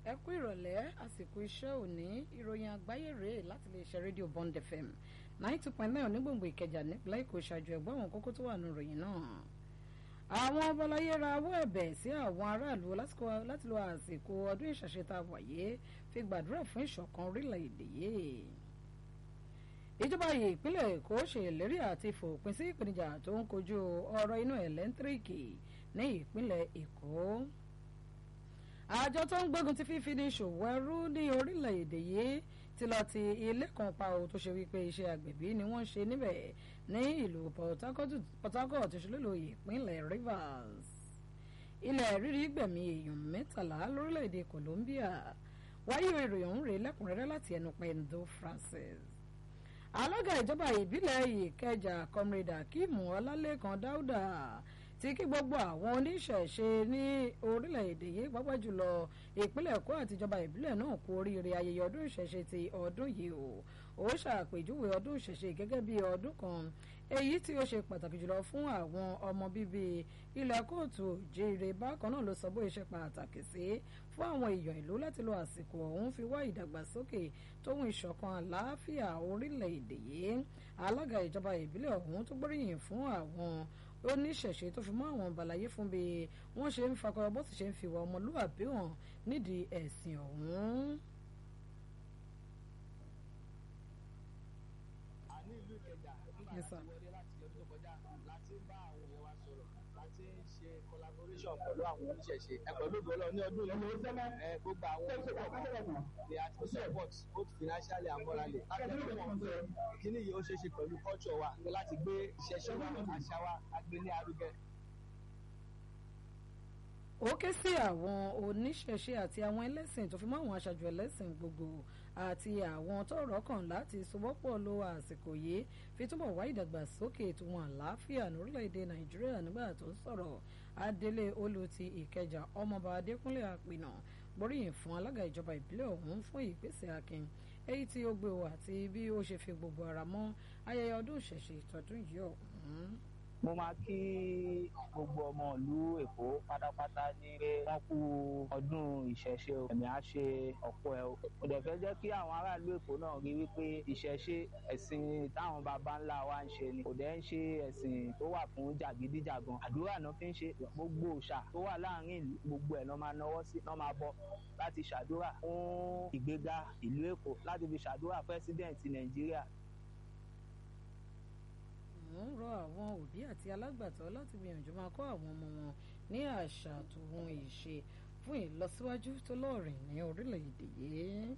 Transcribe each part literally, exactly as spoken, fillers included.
ẹ kú ìrọ̀lẹ́ àsìkò iṣẹ́ òní ìròyìn àgbáyé rèé láti lè ṣe rédíò Bond F M ninety two point nine onígbòǹgbò Ìkẹjà nípínlẹ̀ Èkó ṣáájú ẹ̀gbọ́n àwọn kókó tó wà nínú ìròyìn náà. àwọn ọbọláyé ra owó ẹ̀bẹ̀ sí àwọn aráàlú láti lo àsìkò ọdún ìṣẹ̀ṣe tá a wáyé fi gbàdúrà fún ìṣọ̀kan orílẹ̀-èdè yìí. ìjọba ìpínlẹ̀ Èkó ṣèlérí àti fòpin sí ìpèníjà tó ń kojú ọ̀rọ̀ inú ẹ̀lẹ́ńtíríkì ní ìpínlẹ̀ Èkó. àjọ tó ń gbógun ti fífi ní ṣòwò ẹrú ní orílẹ̀-èdè yìí ti lọ ti ilé kan pa ò tó ṣe wípé iṣẹ́ àgbẹ̀bí ni wọ́n ń ṣe níbẹ̀ ní ìlú Port Harcourt ṣolúlò ìpínlẹ̀ Rivers. ilẹ̀ rírí gbẹ̀mí èèyàn mẹ́tàlá lórílẹ̀-èdè Colombia. wáyé ìròyìn ọ̀hún rèé lẹ́kùnrẹ́rẹ́ láti ẹnu Pendo Francis. alága ìjọba ìbílẹ̀ Ìkẹjà Comrade Akeem Ọlálẹ́kan Dáúdà tí kí gbogbo àwọn oníṣẹ̀ṣe ní orílẹ̀-èdè yìí pápá jùlọ ìpínlẹ̀ Èkó àti ìjọba ìbílẹ̀ náà kú oríire ayẹyẹ ọdún ìṣẹ̀ṣe ti ọdún yìí o. ó ṣàpèjúwe ọdún ìṣẹ̀ṣe gẹ́gẹ́ bí ọdún kan èyí tí ó ṣe pàtàkì jùlọ fún àwọn ọmọ bíbí ilẹ̀ kóòtù òjíire. bákan náà ló sọ bó ṣe pàtàkì sí fún àwọn èèyàn ìlú láti lo àsìkò ọ̀hún fi wá ìdàgbàsókè tóhun ìṣọ̀kan àlàáfíà orílẹ̀-èdè yìí. alága ìjọba ìbílẹ̀ ọ̀hún tó gbóríyìn fún àwọn oníṣẹ̀ṣe tó fi mọ́ àwọn bàlàyé fún bí wọ́n ṣe ń fakọyọ bó sì ṣe ń fi ìwà ọmọlúwàbí hàn nídìí ẹ̀sìn ọ̀hún. a ní ìlú Ìkẹjà nígbà tí wọlé láti ọdún tó kọjá láti bá àwọn èèyàn wa sọ̀rọ̀ láti ṣe collaboration pẹ̀lú àwọn oníṣẹ̀ṣe ẹ pẹ̀lú ìgbọ́lọ́ ní ọdún yìí ẹ gbogbo àwọn ìṣẹ̀ṣe ni a ti support both financially and morally láti ẹ̀kọ́ wọn pé ìkíní yìí ó ṣeé ṣe pẹ̀lú culture wa láti gbé ìṣẹ̀ṣe wa àṣà wa agbé ní arúgẹ. ó ké sí àwọn oníṣẹ̀ṣe àti àwọn ẹlẹ́sìn tó fi mọ́ àwọn aṣáájú ẹlẹ́sìn gbogbo àti àwọn tọ́rọ̀ kàn láti sowọ́pọ̀ lo àsìkò yìí fi túbọ̀ wá ìdàgbàsókè ètò wọn àlàáfíà lórílẹ̀‐èdè Nàìjíríà nígbà tó ń sọ̀rọ̀. Adélé Olú ti Ìkẹjà Ọmọọba Adékúnlé Àpìnà gbóríyìn fún alága ìjọba ìbílẹ̀ ọ̀hún fún ìgbésẹ̀ akin èyí tí ó gbé o àti bí ó ṣe fi gbogbo ara mọ́ ayẹyẹ ọdún ìṣẹ̀ṣe ìtọ́dún yìí ọ̀hún. mo máa kí gbogbo ọmọ ìlú Èkó pátápátá ní pé wọ́n kú ọdún ìṣẹ̀ṣe ẹ̀mí á ṣe ọ̀pọ̀ ẹ̀ o. mo dẹ̀ fẹ́ jẹ́ kí àwọn aráàlú Èkó náà rí wípé ìṣẹ̀ṣe ẹ̀sìn táwọn baba ńlá wa ń ṣe ni kò dẹ̀ ń ṣe ẹ̀sìn tó wà fún jàgídíjàgan. àdúrà náà fi ń ṣe gbogbo òòṣà tó wà láàrin ìlú gbogbo ẹ̀ náà máa náwó sí náà máa bọ láti ṣàdúrà fún ìgbéga ìlú Èkó láti fi ṣàdúrà pẹ́sídẹ̀ǹtì Nàìjíríà. wọ́n ń rọ àwọn òbí àti alágbàtọ́ láti gbìyànjú máa kọ́ àwọn ọmọ wọn ní àṣà tòun ìṣe fún ìlọsíwájú tó lọ́ọ̀rìn ní orílẹ̀-èdè yìí.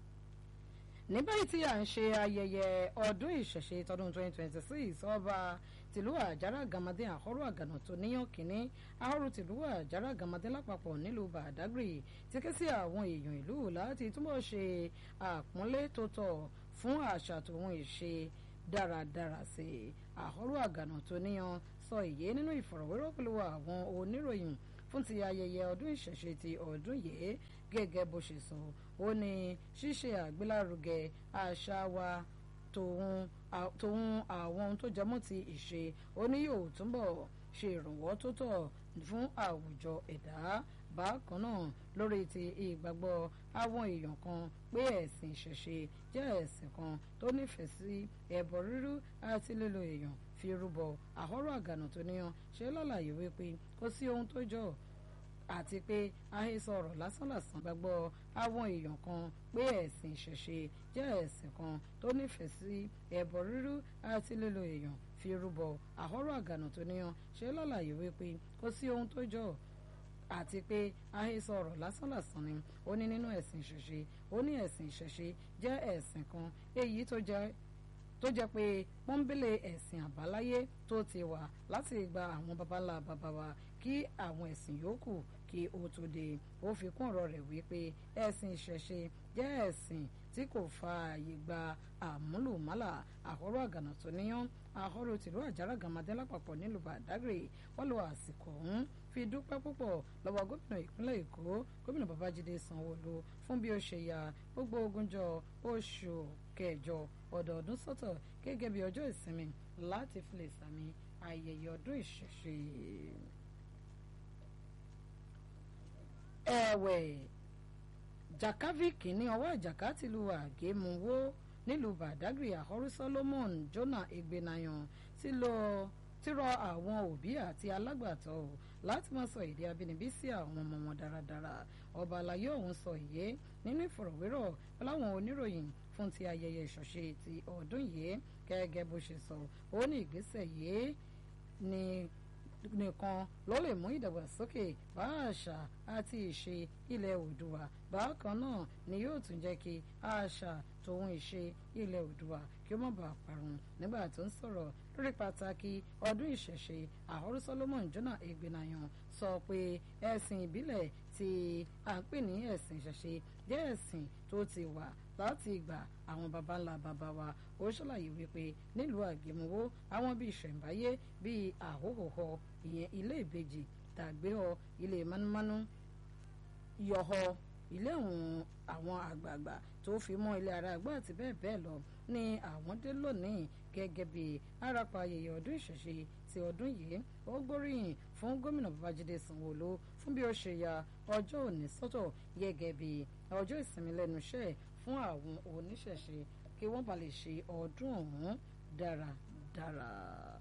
ní báyìí tí à ń ṣe ayẹyẹ ọdún ìṣẹ̀ṣe tọdún twenty twenty six ọba tìlú Àjàrà Gàmádé àhọ́rò àgànà tó níyàn kínní àhọ́rò tìlú Àjàrà Gàmádé lápapọ̀ nílùú Bàdágìrì ti ké sí àwọn èèyàn ìlú láti túbọ̀ ṣe àpọ́nlé tó tọ́ fún àṣà tòun ìṣe dáradára sí i. àhọ́rò àgànà tó níyan sọ èyí nínú ìfọ̀rọ̀wérọ̀ pẹ̀lú àwọn oníròyìn fún ti ayẹyẹ ọdún ìṣẹ̀ṣe ti ọdún yìí. gẹ́gẹ́ bó ṣe sọ ó ní ṣíṣe àgbélárugẹ àṣà wa tòun àwọn ohun tó jẹmọ́ ti ìṣe ó ní yóò túnbọ̀ ṣe ìrànwọ́ tó tọ́ fún àwùjọ ẹ̀dá. bákan náà lórí ti ìgbàgbọ́ àwọn èèyàn kan pé ẹ̀sìn ìṣẹ̀ṣe jẹ́ ẹ̀sìn kan tó nífẹ̀ẹ́ sí ẹbọ rírú àti lílo èèyàn fi rúbọ. àhọ́rò àgànà tó níyan ṣe lálàyé wípé kò sí ohun tó jọ àti pé àhesọ ọ̀rọ̀ lásánlàsán gbàgbọ́ àwọn èèyàn kan pé ẹ̀sìn ìṣẹ̀ṣe jẹ́ ẹ̀sìn kan tó nífẹ̀ẹ́ sí ẹbọ rírú àti lílo èèyàn fi rúbọ. àhọ́rò àgànà tó níyan ṣe lálàyé wípé kò sí ohun tó jọ àti pé àhesọ ọ̀rọ̀ lásánlàsán ni ó ní nínú ẹ̀sìn ìṣẹ̀ṣe ó ní ẹ̀sìn ìṣẹ̀ṣe jẹ́ ẹ̀sìn kan èyí tó jẹ́ tó jẹ́ pé pọ́ńbélé ẹ̀sìn àbáláyé tó ti wà láti ìgbà àwọn babańlá bàbá wa kí àwọn ẹ̀sìn yòókù kí ó tó dé. ó fi kún ọ̀rọ̀ rẹ̀ wípé ẹ̀sìn ìṣẹ̀ṣe jẹ́ ẹ̀sìn tí kò fa àyè gba àmúlùmálà. àhọ́rò àgànà tó níyàn àhọ́rò tìlú Àjàrà Gàmádé lápapọ̀ nílùú Bàdágìrì wọ́n lo àsìkò ọ̀hún fi dúpẹ́ púpọ̀ lọ́wọ́ gómìnà ìpínlẹ̀ Èkó gómìnà Babájídé Sanwó-Olú fún bí ó ṣe ya gbogbo ogúnjọ́ oṣù kẹjọ ọdọọdún sọ́tọ̀ gẹ́gẹ́ bí ọjọ́ ìsinmi láti fi lè sàmì ayẹyẹ ọdún ìṣẹ̀ṣe. ẹ̀wẹ̀ Jakavic ní ọwọ́ ìjàká tìlú àgémúwó nílùú Badagry Àhọ́rú Solomon Jonah Egbenayan ti lọ ti rọ àwọn òbí àti alágbàtọ́ láti máa sọ èdè abínibí sí àwọn ọmọ wọn dáradára. Ọba àlàyé ọ̀hún sọ èyí nínú ìfọ̀rọ̀wérọ̀ láwọn oníròyìn fún ti ayẹyẹ ìṣọ̀ṣe ti ọdún yìí. Gẹ́gẹ́ bó ṣe sọ, ó ní ìgbésẹ̀ yìí ní nìkan ló lè mú ìdàgbàsókè bá àṣà àti ìṣe ilẹ̀ Oòduà. Bákan náà ni yóò tún jẹ́ kí àṣà tòun ìṣe ilẹ̀ Oòduà kí ó má bàa parun. Nígbà tó ń sọ̀rọ̀ lórí pàtàkì ọdún ìṣẹ̀ṣe, Àhọ́rú Solomon Jonah Egbenayan sọ pé ẹ̀sìn ìbílẹ̀ tí à ń pè ní ẹ̀sìn ìṣẹ̀ṣe jẹ́ ẹ̀sìn tó ti wà láti ìgbà àwọn baba ńlá baba wa. Ó ṣàlàyé wípé nílùú àgémúwó àwọn bíi ìṣẹ̀ǹbáyé bíi àhóhòhò, ìyẹn ilé ìbejì, tàgbéhọ, ilé mánúmánú, yọ̀họ, ilé àwọn àgbààgbà tó fi mọ́ ilé ara àgbà àti bẹ́ẹ̀ bẹ́ẹ̀ lọ ní àwọn dé lónìí gẹ́gẹ́ bí arapa ayẹyẹ ọdún ìṣẹ̀ṣe ti ọdún yìí. Ó gbóríyìn fún gómìnà Babájídé Sanwó-Olú fún bí ó ṣe ya ọjọ́ òní sọ́tọ̀ gẹ́gẹ́ bí ọjọ́ ìsinmi lẹ́nu iṣẹ́ fún àwọn oníṣẹ̀ṣe kí wọ́n bá lè ṣe ọdún ọ̀hún dáradára.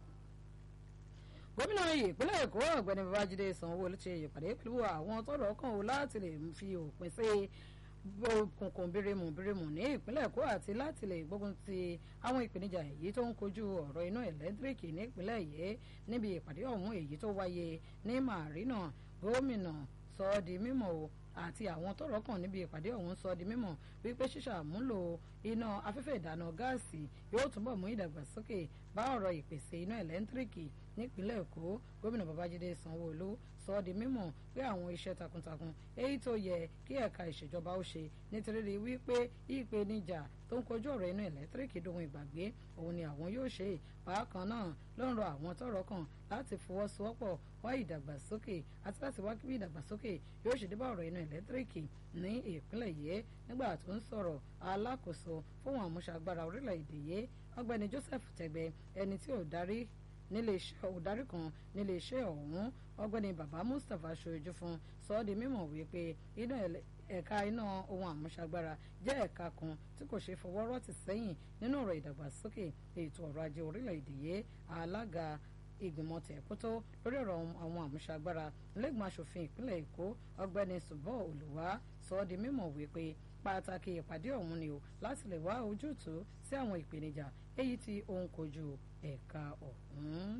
Gómìnà ìpínlẹ̀ Èkó ọ̀gbẹ́ni Babájídé Sanwó-Olú ṣe ìpàdé pẹ̀lú àwọn tọ́rọ̀ kàn ó láti lè fi òpin sí òkùnkùn bírímù bírímù ní ìpínlẹ̀ Èkó àti láti lè gbógun ti àwọn ìpèníjà èyí tó ń kojú ọ̀rọ̀ iná ẹ̀lẹ́tíríkì nípínlẹ̀ yìí. Níbi ìpàdé ọ̀hún èyí tó wáyé ní Màrínà, gómìnà sọ ọ́ di mímọ̀ o àti àwọn tọ́rọ̀ kàn níbi ìpàdé ọ̀hún sọ di mímọ̀ wípé ṣíṣàmúlò iná afẹ́fẹ́ ìdáná gáàsì yóò túbọ̀ mú ìdàgbàsókè bá ọ̀rọ̀ ìpèsè iná ẹ̀lẹ́tíríkì nípínlẹ̀ Èkó. Gómìnà Babájídé Sanwó-Olú sọ ọ́ di mímọ̀ pé àwọn iṣẹ́ takuntakun èyí tó yẹ kí ẹ̀ka ìṣèjọba ó ṣe nítorí wípé ìpèníjà tó ń kojú ọ̀rọ̀ iná ẹ̀lẹ́tíríkì dohun ìgbàgbé òun ni àwọn yóò ṣe. Bákan náà ló ń rọ àwọn tọ́rọ̀ kàn láti fọwọ́sowọ́pọ̀ wá ìdàgbàsókè àti láti wá kí ìdàgbàsókè yóò ṣe dé bá ọ̀rọ̀ iná ẹ̀lẹ́tíríkì ní ìpínlẹ̀ yìí. Nígbà tó ń sọ̀rọ̀ alákòóso fún àmúṣagbára orílẹ̀-èdè yìí ọ̀gbẹ́ni Joseph Tẹ̀gbẹ́, ẹni tí ò darí nílé iṣẹ́ òdarí kan nílé iṣẹ́ ọ̀hún ọ̀gbẹ́ni Bàbá Mustapha ṣojú fún sọ ọ́ di mímọ̀ wípé iná ẹ̀ka iná ohun àmúṣagbára jẹ́ ẹ̀ka kan tí kò ṣeé fọwọ́ rọ́ tì sẹ́yìn nínú ọ̀rọ̀ ìdàgbàsókè ètò ọrọ̀ ajé orílẹ̀-èdè yìí. Alága ìgbìmọ̀ tẹ̀kótó lórí ọ̀rọ̀ àwọn àmúṣagbára lẹ́gbọ̀n aṣòfin ìpínlẹ̀ Èkó ọ̀gbẹ́ni Ṣùbọ̀ Olùwà sọ ọ́ di mímọ̀ wípé pàtàkì ìpàdé ọ̀hún ni o láti lè wá ojútùú sí àwọn ìpèníjà èyí tí ó ń kojú ẹ̀ka ọ̀hún.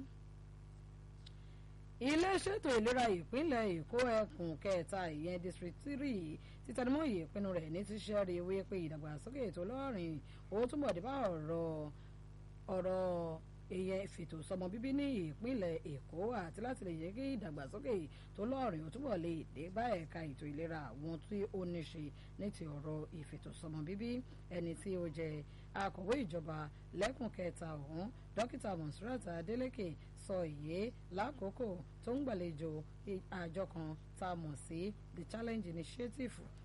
Iléeṣẹ́ ètò ìlera ìpínlẹ̀ Èkó ẹkùn kẹta ìyẹn district three ti tẹnumọ́ ìpinnu rẹ̀ ní tíṣẹ́ rí wí pé ìdàgbàsókè ètò ọlọ́rin ó túbọ̀ dé bá ọ̀rọ̀ ọ̀rọ̀ ìyẹn ìfètò sọmọ bíbí ní ìpínlẹ̀ Èkó àti láti lè yẹ kí ìdàgbàsókè tó lọ́ọ̀rìn ó túbọ̀ lè dé bá ẹ̀ka ètò ìlera àwọn tí ó ní ṣe ní ti ọ̀rọ̀ ìfètò sọmọ bíbí. Ẹni tí ó jẹ́ akọ̀wé ìjọba lẹ́kùn kẹta ọ̀hún dókítà Monsurat Adeleke sọ èyí lákòókò tó ń gbàlejò àjọ kan tá a mọ̀ sí The Challenge Initiative